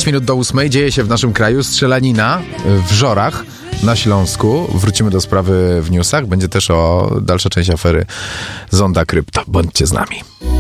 5 minut do 8 dzieje się w naszym kraju strzelanina w Żorach na Śląsku. Wrócimy do sprawy w newsach. Będzie też o dalsza część afery Zonda Krypto. Bądźcie z nami.